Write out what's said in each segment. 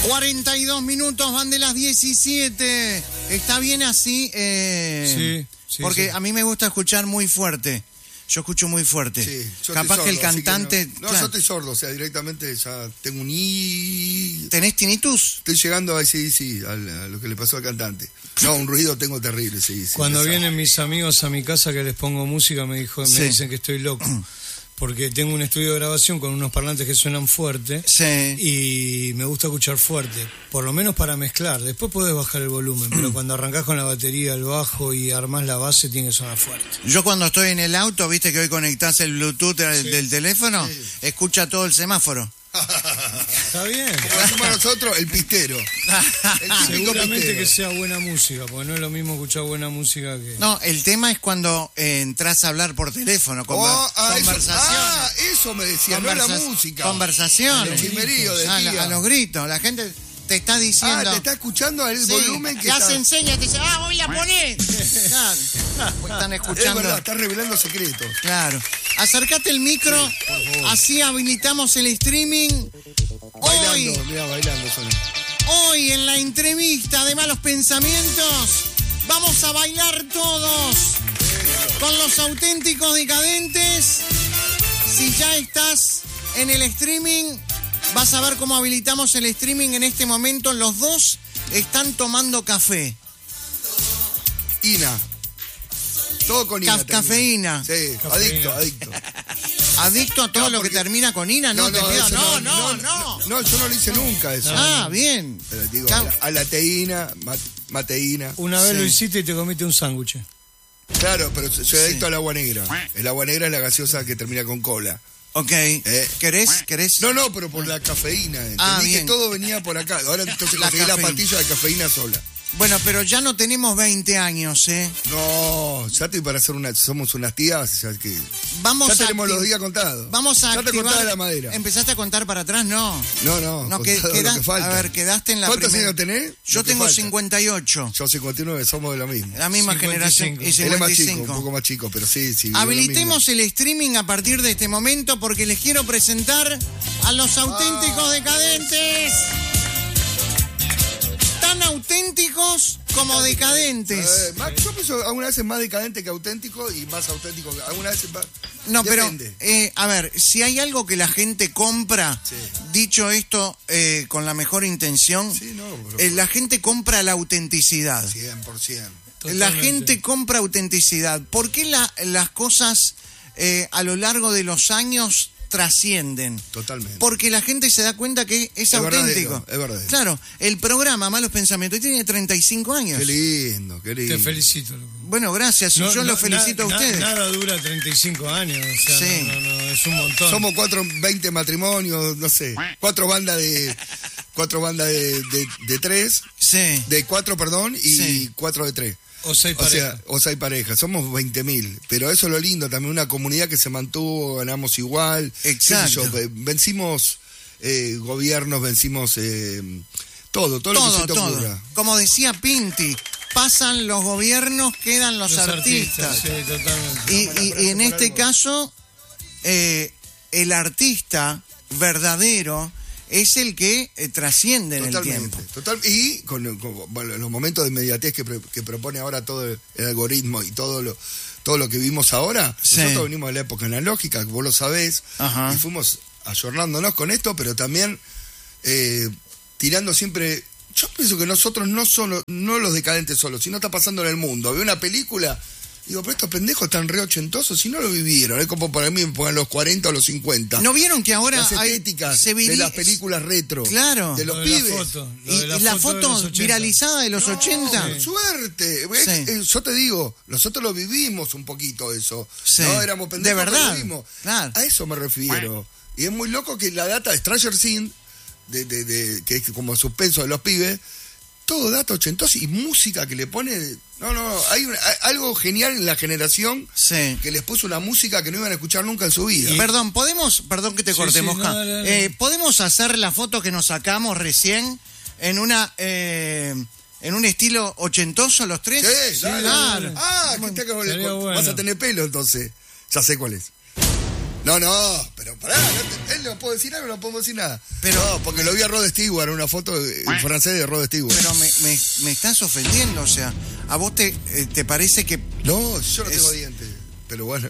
42 minutos, van de las 17. ¿Está bien así? Sí. Porque sí. a mí me gusta escuchar muy fuerte. Yo escucho muy fuerte. Sí, yo capaz estoy que el sordo, cantante... No, claro. Yo estoy sordo, o sea, directamente ya tengo un ¿Tenés tinnitus? Estoy llegando a lo que le pasó al cantante. No, un ruido tengo terrible, sí. Cuando vienen mis amigos a mi casa que les pongo música, me dicen que estoy loco. Porque tengo un estudio de grabación con unos parlantes que suenan fuerte. Sí. Y me gusta escuchar fuerte. Por lo menos para mezclar. Después podés bajar el volumen. Pero cuando arrancás con la batería, el bajo y armás la base, tiene que sonar fuerte. Yo cuando estoy en el auto, viste que hoy conectás el Bluetooth del teléfono, escucha todo el semáforo. Está bien. Como decimos nosotros, el pistero. Seguramente pistero. que sea buena música, porque no es lo mismo escuchar buena música que... No, el tema es cuando entras a hablar por teléfono, conversación. Eso me decía, no la música. Conversación. El chismerío de a los gritos. La gente te está diciendo... te está escuchando el volumen que ya está... se enseña, te dice, voy a poner. Claro. Están escuchando. Es verdad, está revelando secretos. Claro. Acércate el micro, así habilitamos el streaming. Bailando suena. Hoy en la entrevista de Malos Pensamientos vamos a bailar todos con los auténticos decadentes. Si ya estás en el streaming, vas a ver cómo habilitamos el streaming en este momento. Los dos están tomando café. Ina. Todo con Ina. Cafeína. Sí, Cafeína. adicto. ¿Adicto a todo lo que termina con Ina? No, te pido. No. No, yo no lo hice nunca eso. Bien. Pero digo, a la teína, mateína. Una vez lo hiciste y te comiste un sándwich. Claro, pero soy adicto al agua negra. El agua negra es la gaseosa que termina con cola. Ok. ¿Querés? No, pero por la cafeína. Entendí bien. que todo venía por acá. Ahora entonces conseguí la pastilla de cafeína sola. Bueno, pero ya no tenemos 20 años, ¿eh? No, ya estoy para hacer somos unas tías, ya que... Ya tenemos los días contados. Vamos a ya activar... te contaba la madera. ¿Empezaste a contar para atrás? No. No, No, lo que falta. A ver, quedaste en la ¿Cuántos primera... años tenés? Yo tengo 58. Yo 59, somos de lo mismo. La misma 55. generación. Y Él es más 55. chico, un poco más chico, pero sí. Habilitemos el streaming a partir de este momento porque les quiero presentar a los auténticos decadentes. Tan auténticos como decadentes. Yo pienso algunas veces más decadente que auténtico y más auténtico que algunas veces más... No, Depende. pero, a ver, si hay algo que la gente compra, dicho esto con la mejor intención, la gente compra la autenticidad. 100%. La gente compra autenticidad. ¿Por qué las cosas a lo largo de los años trascienden? Totalmente. Porque la gente se da cuenta que es auténtico. Es verdadero. Claro, el programa Malos Pensamientos tiene 35 años. Qué lindo. Te felicito. Loco. Bueno, gracias. Yo los felicito a ustedes. Nada dura 35 años. O sea, no, es un montón. Somos 20 matrimonios, no sé. 4 bandas de 3. Sí. De 4, perdón, y 4 de 3. O 6 parejas. O 6 parejas. Somos 20.000. Pero eso es lo lindo. También una comunidad que se mantuvo, ganamos igual. Exacto. Vencimos gobiernos, vencimos todo lo que se te ocurra. Como decía Pinti, pasan los gobiernos, quedan los artistas. Sí, totalmente. Y en este caso, el artista verdadero es el que trasciende en el tiempo. Y con los momentos de inmediatez que propone ahora todo el algoritmo y todo lo que vimos ahora, nosotros venimos de la época analógica, que vos lo sabés, y fuimos ayornándonos con esto, pero también tirando siempre... Yo pienso que nosotros no los decadentes solos, sino está pasando en el mundo. Veo una película... Digo, pero estos pendejos están re ochentosos, si no lo vivieron, es como para mí me pongan los 40 o los 50. ¿No vieron que ahora las estéticas de las películas retro? Claro. De los pibes. Y la foto viralizada de los 80. Suerte. Yo te digo, nosotros lo vivimos un poquito eso. Sí. No éramos pendejos, de verdad. lo vivimos. Claro. A eso me refiero. Y es muy loco que la data de Stranger Things, que es como suspenso de los pibes, todo data ochentoso y música que le pone... hay algo genial en la generación que les puso una música que no iban a escuchar nunca en su vida. Perdón que te corte, Mosca. ¿Podemos hacer la foto que nos sacamos recién en un estilo ochentoso los tres? Sí, claro. Bueno. Vas a tener pelo entonces. Ya sé cuál es. No, pero pará, él no puede decir algo, no podemos decir nada. Pero, no, porque lo vi a Rod Stewart, una foto en francés de Rod Stewart. Pero me estás ofendiendo, o sea, ¿a vos te parece que...? No, yo no tengo dientes, pero bueno.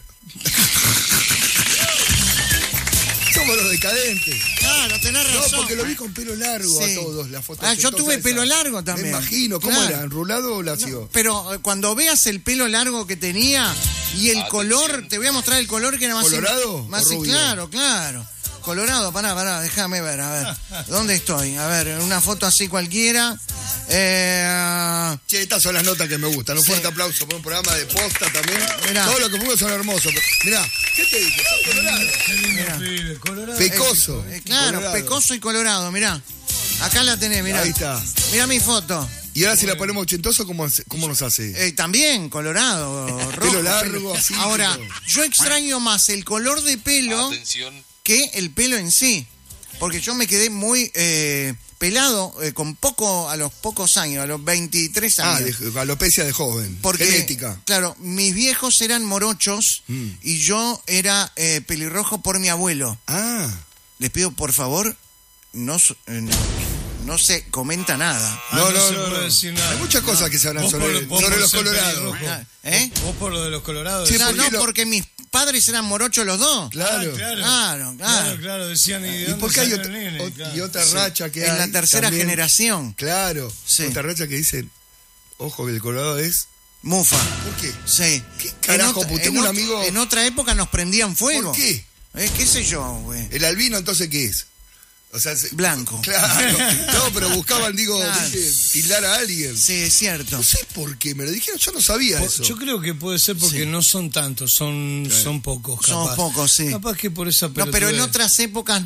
Somos los decadentes. Claro, tenés razón. No, porque lo vi con pelo largo a todos, la foto. Yo tuve pelo largo también. Me imagino, ¿cómo era? ¿Enrulado o lacio? No, pero cuando veas el pelo largo que tenía y el color, te voy a mostrar el color que era más... ¿Colorado más o rubio? Claro. Colorado, pará, déjame ver, a ver. ¿Dónde estoy? A ver, una foto así cualquiera. Che, estas son las notas que me gustan. Un fuerte aplauso por un programa de posta también. Mirá. Todo lo que pongo son hermosos. Mirá, ¿qué te dije? Son colorados. Colorado. Pecoso. Claro, colorado. Pecoso y colorado, mirá. Acá la tenés, mirá. Ahí está. Mirá mi foto. Y ahora si la ponemos ochentoso, ¿cómo nos hace? También, colorado, rojo. Pelo largo, así. Ahora, yo extraño más el color de pelo que el pelo en sí. Porque yo me quedé muy pelado a los pocos años, a los 23 años. Alopecia de joven, porque, genética. Claro, mis viejos eran morochos y yo era pelirrojo por mi abuelo. Les pido, por favor, no se comenta nada. No se puede decir nada. Hay muchas cosas que se hablan sobre los colorados. ¿Vos por lo de los colorados? Sí, porque mis padres eran morochos los dos. Claro, decían. ¿Y por qué hay otra racha que hay? En la tercera generación. Claro, otra racha que dicen, ojo, que el colorado es... mufa. ¿Por qué? Sí. ¿Qué carajo? Tengo un amigo... En otra época nos prendían fuego. ¿Por qué? ¿Qué sé yo, güey? ¿El albino entonces qué es? O sea, blanco. Claro. No, pero buscaban, tildar a alguien. Sí, es cierto. No sé por qué, me lo dijeron, yo no sabía eso. Yo creo que puede ser porque no son tantos, son pocos, capaz. Son pocos, sí. Capaz que por esa pelotudez. No, pero en otras épocas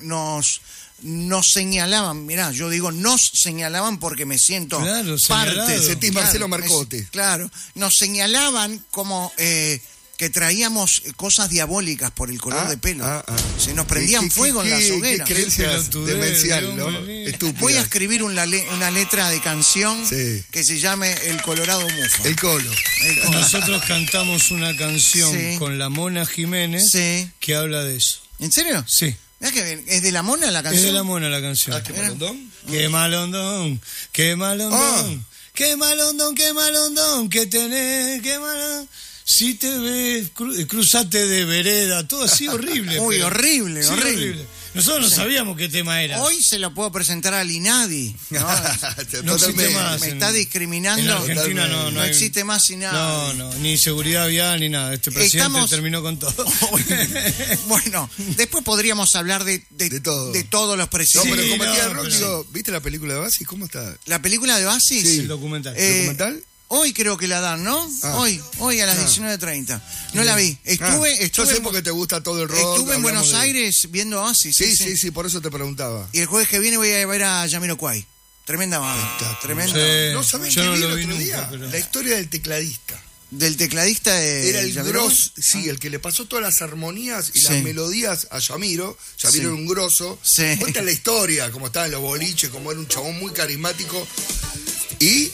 nos señalaban, mirá, yo digo nos señalaban porque me siento parte. Sentís Marcelo Marcote. Claro, nos señalaban como... que traíamos cosas diabólicas por el color de pelo. Se nos prendían fuego en las hogueras. Qué creencias demencial, ¿no? Estúpidas. Voy a escribir una letra de canción que se llame El Colorado Mufa. El Colo. Nosotros cantamos una canción con la Mona Jiménez que habla de eso. ¿En serio? Sí. Mirá que bien. ¿Es de la Mona la canción? Es de la Mona la canción. ¿Qué malondón? Qué malondón, qué malondón, qué malondón, qué malondón, que tenés, qué malondón. Si te ves, cruzate de vereda, todo así horrible. Uy, horrible. Nosotros no sabíamos qué tema era. Hoy se lo puedo presentar al INADI. No existe más. Me está discriminando. En Argentina no existe más INADI. No, ni seguridad vial ni nada. Este presidente terminó con todo. Bueno, después podríamos hablar de todos los presidentes. No, pero como decía Rock, digo, ¿viste la película de Oasis? ¿Cómo está? ¿La película de Oasis? Sí, el documental. ¿Documental? Hoy creo que la dan, ¿no? Hoy a las 19:30. No la vi. Yo sé porque te gusta todo el rock. Estuve en Buenos Aires viendo Oasis. Sí, por eso te preguntaba. Y el jueves que viene voy a ver a Jamiroquai. Tremenda banda. Tremenda. ¿No sabés qué vi el otro día? La historia del tecladista. Del tecladista de... Era el grosso, el que le pasó todas las armonías y las melodías a Yamiro. Yamiro era un grosso. Cuenta la historia, cómo estaba en los boliches, cómo era un chabón muy carismático. Y...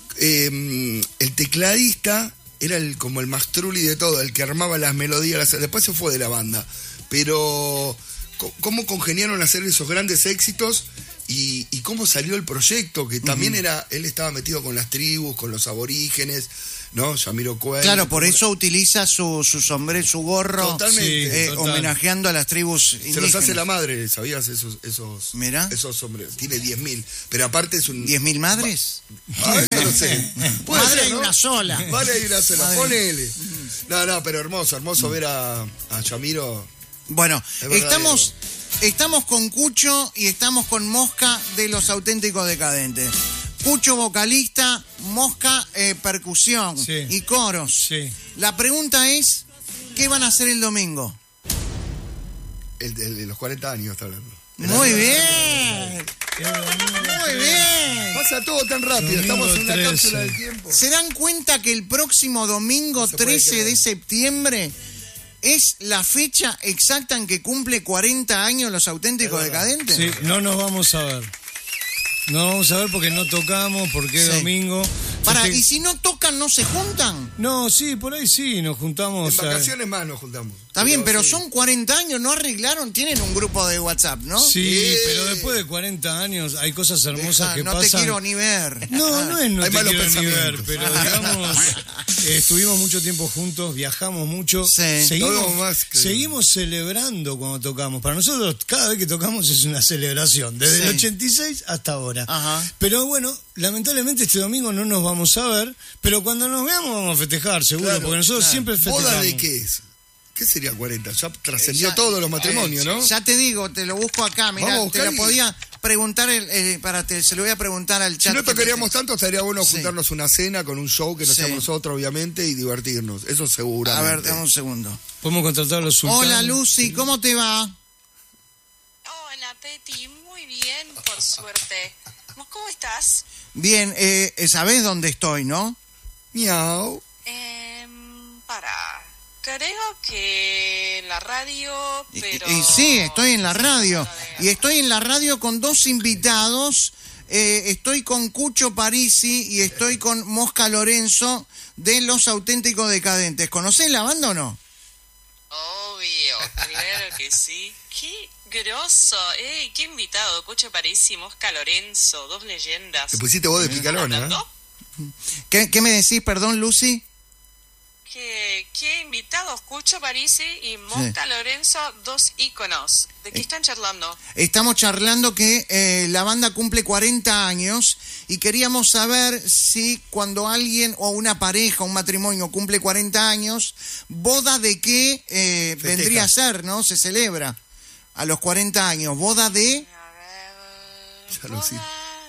el tecladista era como el mastrulli de todo, el que armaba las melodías, después se fue de la banda, pero cómo congeniaron a hacer esos grandes éxitos y cómo salió el proyecto, que también él estaba metido con las tribus, con los aborígenes, ¿no? Jamiroquai. Claro, por eso utiliza su sombrero, su gorro. Totalmente. Homenajeando a las tribus indígenas. Se los hace la madre, ¿sabías? Esos sombreros. Tiene 10.000. Pero aparte es un... ¿10.000 madres? No lo sé. Madre hay una sola. Madre hay una sola. Ponele. No, pero hermoso ver a Yamiro. Bueno, estamos con Cucho y estamos con Mosca de Los Auténticos Decadentes. Cucho vocalista, Mosca percusión y coros. Sí. La pregunta es, ¿qué van a hacer el domingo? El de los 40 años está hablando. Muy bien. Muy bien. Pasa todo tan rápido, estamos en una cápsula del tiempo. ¿Se dan cuenta que el próximo domingo 13 de septiembre es la fecha exacta en que cumple 40 años Los Auténticos Decadentes? Sí, no nos vamos a ver. No vamos a ver porque no tocamos, porque es domingo. ¿Y si no tocan tocan no se juntan? No, sí, por ahí sí, nos juntamos. En vacaciones más nos juntamos. Está bien, pero sí. Son 40 años, no arreglaron, tienen un grupo de WhatsApp, ¿no? Sí, pero después de 40 años hay cosas hermosas que no pasan. No te quiero ni ver. No es no hay te malos quiero ni ver, pensamientos. pero digamos, estuvimos mucho tiempo juntos, viajamos mucho, Sí. seguimos celebrando cuando tocamos. Para nosotros, cada vez que tocamos es una celebración, desde el 86 hasta ahora. Ajá. Pero bueno, lamentablemente este domingo no nos vamos a ver, pero cuando nos veamos vamos a festejar, seguro, Claro, porque nosotros siempre festejamos. ¿Boda de qué es? ¿Qué sería 40? Ya trascendió todos los matrimonios, ¿no? Ya te digo, te lo busco acá, mirá, te lo podía preguntar, se lo voy a preguntar al chat. Si no tocaríamos tanto, estaría bueno Sí. juntarnos una cena con un show que no seamos nosotros, obviamente, y divertirnos. Eso seguramente. A ver, dame un segundo. Podemos contratar a los sultanes. Hola, Lucy, ¿cómo te va? Hola, Peti, muy bien, por suerte. ¿Vos cómo estás? Bien, ¿sabés dónde estoy, no? Miau. Creo que en la radio, pero... Y sí, estoy en la radio. Y estoy en la radio con dos invitados. Estoy con Cucho Parisi y estoy con Mosca Lorenzo de Los Auténticos Decadentes. ¿Conocés la banda o no? Obvio, claro que sí. ¡Qué grosso! ¡Qué invitado! Cucho Parisi, Mosca Lorenzo, dos leyendas. Te pusiste voz de picalona, ¿eh? ¿Qué me decís, perdón, Lucy? ¿Qué invitados? Cucho Parisi y Mosca Lorenzo, dos íconos. ¿De qué están charlando? Estamos charlando que la banda cumple 40 años y queríamos saber si cuando alguien o una pareja, un matrimonio cumple 40 años, boda de qué vendría a ser, ¿no? Se celebra a los 40 años. Boda de... Ya lo sé.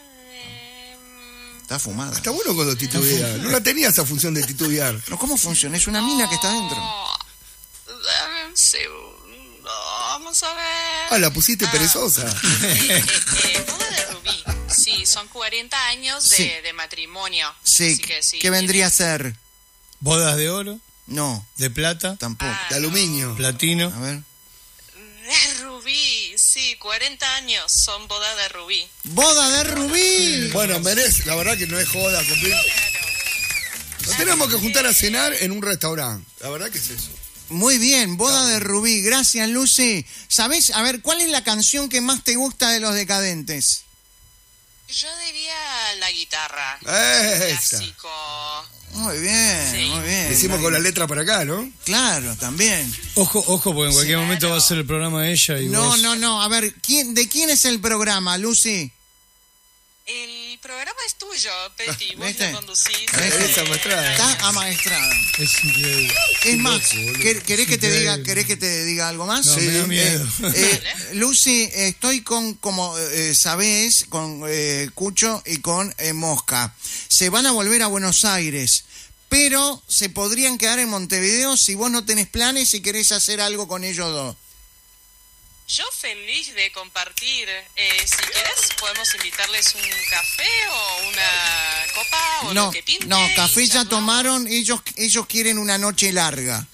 Está fumada. Está bueno cuando titubea. No la tenía esa función de titubear. No, ¿cómo funciona? Es una mina que está adentro. Dame un segundo, vamos a ver. Ah, la pusiste perezosa. Boda de Rubí. Sí, son 40 años de matrimonio. Sí, Así que sí, ¿qué vendría a ser? ¿Bodas de oro? No, ¿De plata? tampoco. De aluminio. ¿Platino? A ver. De Rubí, sí, 40 años son boda de Rubí. ¡Boda de Rubí! Bueno, merece. La verdad que no es joda cumplir. Nos tenemos que juntar a cenar en un restaurante. La verdad que es eso. Muy bien, boda de Rubí. Gracias, Lucy. ¿Sabés? A ver, ¿cuál es la canción que más te gusta de Los Decadentes? Yo diría la guitarra. Esa. Clásico. Muy bien, Sí. muy bien. Decimos con la letra para acá, ¿no? Claro, también. Ojo, porque en cualquier momento va a ser el programa ella y vos... No. A ver, ¿de quién es el programa, Lucy? El programa es tuyo, Peti. Vos ¿Viste? lo conducís. Esa maestrada. Está amaestrada. Es increíble. Es más, ¿querés que te diga algo más? No, me da miedo. Lucy, estoy con, como sabés, con Cucho y con Mosca. Se van a volver a Buenos Aires, pero se podrían quedar en Montevideo si vos no tenés planes y querés hacer algo con ellos dos. Yo feliz de compartir. Si querés, podemos invitarles un café o una copa o lo que pinte. No, café y ya charlamos. tomaron, ellos quieren una noche larga.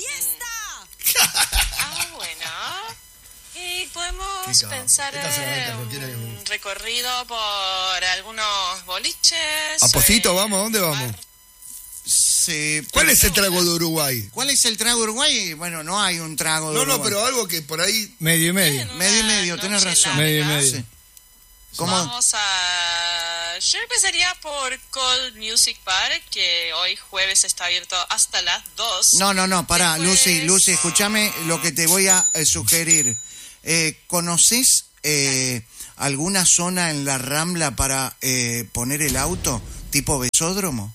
Bueno. Y podemos pensar Esta se va a en meter, no un recorrido por algunos boliches. ¿A Pocito vamos? ¿A dónde vamos? Sí, ¿Cuál es el trago de Uruguay? ¿Cuál es el trago de Uruguay? Bueno, no hay un trago de Uruguay. No, pero algo que por ahí... Medio y medio. Medio y medio, tenés razón. Medio y medio. Sí. ¿Cómo? Vamos a... Yo empezaría por Cold Music Bar, que hoy jueves está abierto hasta las 2. No, pará, Después- Lucy, escúchame lo que te voy a sugerir. ¿Conoces alguna zona en la Rambla para poner el auto, tipo besódromo?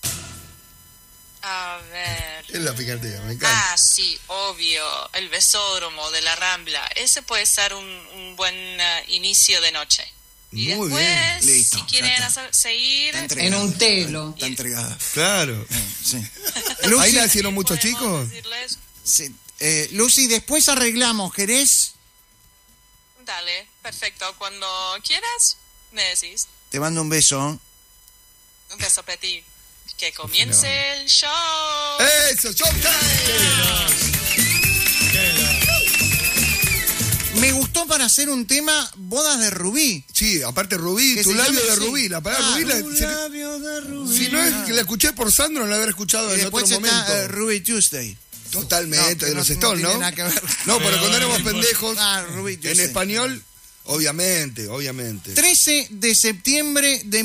A ver... Es la picardía, me encanta. Ah, sí, obvio, el besódromo de la Rambla. Ese puede ser un buen inicio de noche. Y Muy después, bien. Listo, si ya quieren está. seguir... Está entregada. En un telo. Está entregada. Claro. Sí. ¿Ahí Lucy, nacieron muchos chicos? decirles, sí, Lucy, después arreglamos, ¿querés? dale, perfecto. Cuando quieras, me decís. Te mando un beso. Un beso para ti. Que comience el show. ¡Eso, showtime! Me gustó para hacer un tema Bodas de Rubí. Sí, aparte Rubí, tu labio de Rubí. La palabra Rubí, labio de Rubí. Si no es que la escuché por Sandro, no la habré escuchado en otro momento. Está Ruby Tuesday. Totalmente, No, de los no Stones, tiene ¿no? nada que ver. No, pero cuando éramos pendejos, Ruby en Tuesday. español, obviamente. 13 de septiembre de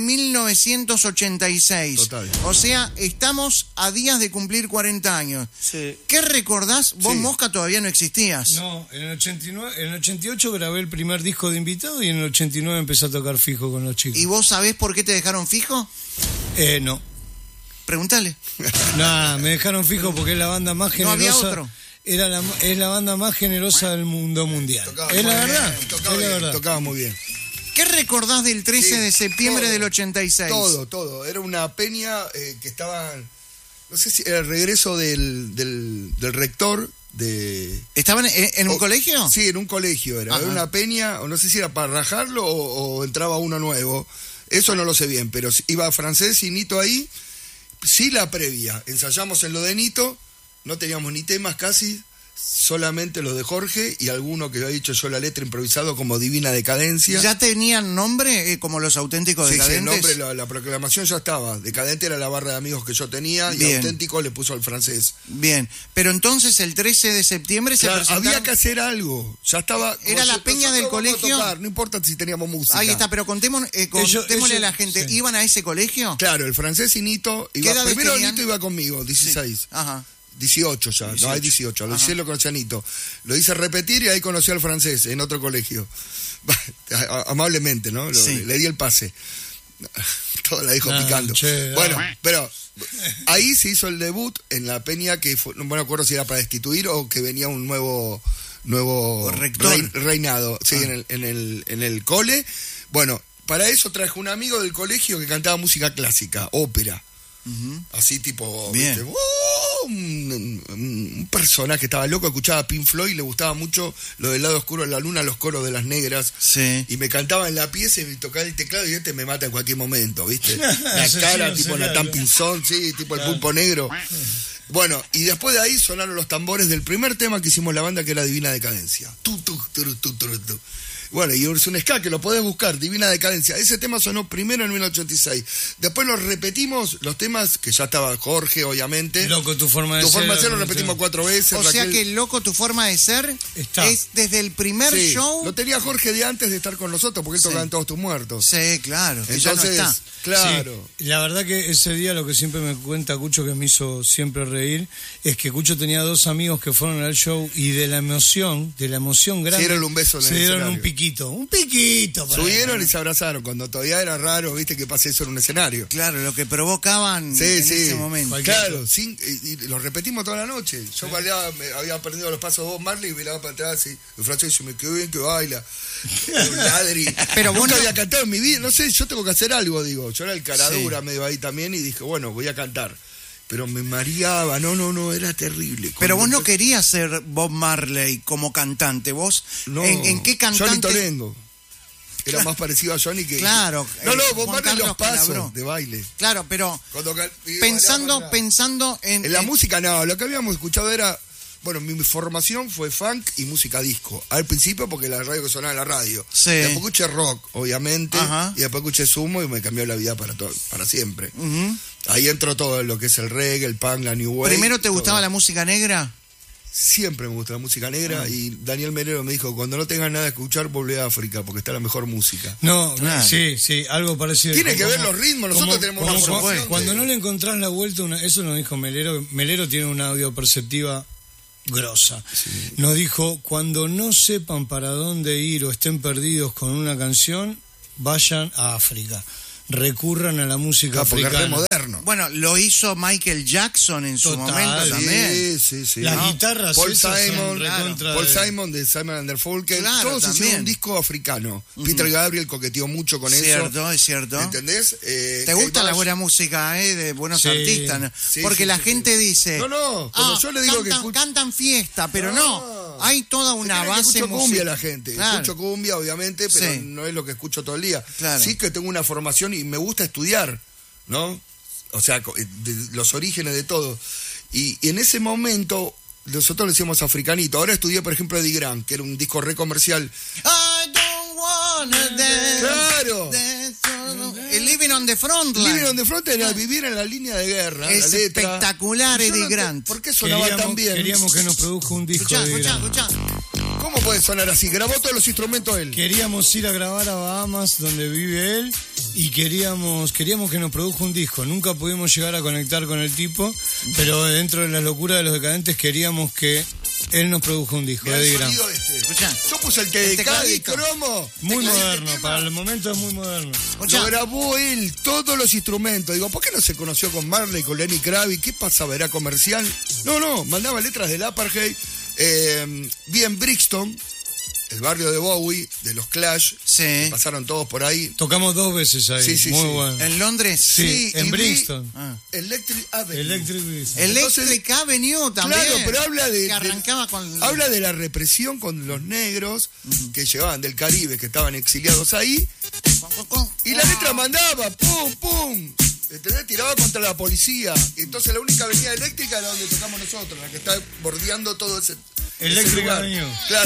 1986. Total. O sea, estamos a días de cumplir 40 años. Sí. ¿Qué recordás? Vos, Sí. Mosca, todavía no existías. No, en el 88 grabé el primer disco de invitado y en el 89 empecé a tocar fijo con los chicos. ¿Y vos sabés por qué te dejaron fijo? No. Pregúntale. Nah, me dejaron fijo porque es la banda más No generosa. había otro. Es la banda más generosa del mundo mundial. Es la verdad. Tocaba muy bien. ¿Qué recordás del 13 de septiembre del 86? Todo. Era una peña que estaba, no sé si era el regreso del rector de... ¿Estaban en un colegio? Sí, en un colegio era. Ajá. Era una peña, o no sé si era para rajarlo o entraba uno nuevo. Eso no lo sé bien, pero iba Francés y Nito ahí. Sí, la previa. Ensayamos en lo de Nito, no teníamos ni temas casi, solamente los de Jorge y alguno que había dicho yo la letra improvisado como Divina Decadencia. ¿Ya tenían nombre como los auténticos Sí, decadentes? el nombre, la proclamación ya estaba. Decadente era la barra de amigos que yo tenía y Bien. auténtico le puso al Francés. Bien, pero entonces el 13 de septiembre se Claro, presentaron... había que hacer algo. Ya estaba. ¿Era la peña del nosotros vamos a colegio? tocar, no importa si teníamos música. Ahí está, pero contémosle a la gente. sí. ¿Iban a ese colegio? Claro, el Francés y Nito. ¿Qué edades Primero tenían? Nito iba conmigo, 16. Sí. Ajá. 18 ya, 18. no hay 18, a los Ajá. 16 lo conocí a Nito. Lo hice repetir y ahí conocí al Francés en otro colegio. Amablemente, ¿no? Sí. Le di el pase. Todo la dijo No, picando. che, Bueno, no. pero ahí se hizo el debut en la peña que fue, no me acuerdo si era para destituir o que venía un nuevo Rector. reinado, sí, en el cole. Bueno, para eso traje un amigo del colegio que cantaba música clásica, ópera. Así tipo, Bien. ¿viste? Un personaje que estaba loco, escuchaba Pink Floyd, le gustaba mucho lo del lado oscuro de la luna, los coros de las negras. Sí. Y me cantaba en la pieza y me tocaba el teclado y me mata en cualquier momento, ¿viste? La Asesino cara tipo serial. Nathan Pinzón, sí, tipo el pulpo negro. Bueno, y después de ahí sonaron los tambores del primer tema que hicimos la banda, que era Divina Decadencia. Tu, tu, tu, tu, tu, tu. Bueno, y es un ska que lo podés buscar, Divina Decadencia. Ese tema sonó primero en 1986. Después nos repetimos los temas, que ya estaba Jorge, obviamente. Loco, tu forma de Tu ser. forma de ser lo repetimos 4 veces. O sea Raquel- que, loco, tu forma de ser Está. es desde el primer Sí, show. lo tenía Jorge de antes de estar con nosotros, porque él Sí. tocaba en Todos Tus Muertos. Sí, claro, que ya no Entonces, está. claro. Sí, la verdad que ese día lo que siempre me cuenta Cucho, que me hizo siempre reír, es que Cucho tenía 2 amigos que fueron al show y de la emoción grande, Se dieron un beso en se el dieron escenario. un piquito. para Subieron él, y se abrazaron, cuando todavía era raro, viste, que pase eso en un escenario. Claro, lo que provocaban Sí, en sí. ese momento. Cualquier Claro, y lo repetimos toda la noche. Yo bailaba, había aprendido los pasos de Bob Marley y bailaba para atrás y el francés dice, me quedó bien que baila. Un ladri. Pero vos nunca no- había cantado en mi vida, no sé, yo tengo que hacer algo, digo. Yo era el caradura Sí. medio ahí también y dije, bueno, voy a cantar. Pero me mareaba, no, era terrible. Pero vos Cuando no querías ser Bob Marley como cantante. ¿Vos No, en qué Johnny cantante? Tolengo. Era más parecido a Johnny que... Claro, No, Bob Juan Marley los Carlos Calabró. pasos de baile. Claro, pero Cuando pensando en... En la música no, lo que habíamos escuchado era, bueno, mi formación fue funk y música disco. Al principio porque la radio que sonaba en la radio. Sí. Después escuché rock, obviamente, Ajá. y después escuché sumo y me cambió la vida para siempre. Ujú. Ahí entró todo lo que es el reggae, el punk, la new wave. ¿Primero te todo. gustaba la música negra? Siempre me gusta la música negra y Daniel Melero me dijo, cuando no tengas nada que escuchar, volvé a África porque está la mejor música. No, Claro. sí, algo parecido. Tiene que Como- ver los ritmos, nosotros tenemos una formación Cuando de- no le encontrás la vuelta, eso nos dijo Melero. Melero tiene una audio perceptiva grosa. Nos dijo, cuando no sepan para dónde ir o estén perdidos con una canción, vayan a África. Recurran a la música Porque es re africana. moderno. Bueno, lo hizo Michael Jackson en su Total, momento sí. también. Sí. Las ¿no? guitarras Paul esas son Simon, recontra Paul de- Simon de Simon and Garfunkel, Claro, todos también. hicieron un disco africano. Peter Gabriel coqueteó mucho con Cierto, eso. es cierto. ¿Entendés? ¿Te gusta la buena música de buenos Sí. artistas? ¿no? Sí, Porque sí, la sí, gente dice... No, cuando yo le digo que cantan fiesta, pero no. Hay toda una Creen que base escucho cumbia musical. la gente. Claro. Escucho cumbia, obviamente, pero Sí. no es lo que escucho todo el día. Claro. Sí que tengo una formación y me gusta estudiar, ¿no? O sea, los orígenes de todo. Y en ese momento nosotros le decíamos africanito. Ahora estudié, por ejemplo, Eddie Grant, que era un disco re comercial. I don't wanna dance. Claro. El Living on the Frontline. Living on the Frontline era vivir en la línea de guerra. Es la letra. espectacular, Eddie Grant. ¿Por qué sonaba tan bien? Queríamos que nos produzca un disco de Eddie Grant. Escuchá. ¿Cómo puede sonar así? Grabó todos los instrumentos él. Queríamos ir a grabar a Bahamas, donde vive él, y queríamos que nos produzca un disco. Nunca pudimos llegar a conectar con el tipo, pero dentro de la locura de Los Decadentes queríamos que él nos produjo un disco. Mirá de el Eddie sonido Grant. Yo puse el TDK y cromo. Muy moderno, para el momento es muy moderno. Lo grabó él, todos los instrumentos. Digo, ¿por qué no se conoció con Marley, con Lenny Kravitz? ¿Qué pasaba? ¿Era comercial? No, mandaba letras del Apartheid. Vi en Brixton, el barrio de Bowie, de los Clash. Sí. Pasaron todos por ahí. Tocamos 2 veces ahí. Sí, muy sí. bueno. ¿En Londres? Sí, en Brixton. Electric Avenue. Electric Avenue también. Claro, pero habla que arrancaba con... habla de la represión con los negros que llevaban del Caribe, que estaban exiliados ahí. Y la letra mandaba, pum, pum. ¿Entendés? Tiraba contra la policía. Entonces la única avenida eléctrica era donde tocamos nosotros, la que está bordeando todo ese Electric lugar. Avenue. Claro.